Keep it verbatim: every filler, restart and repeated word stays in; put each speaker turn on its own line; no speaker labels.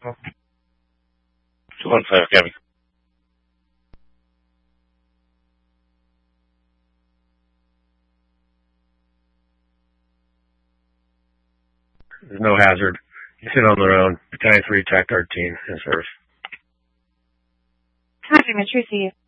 two one five, Gabby. There's no hazard. You sit on their own. Battalion three, attack thirteen in service.
Copy, Metro, see you.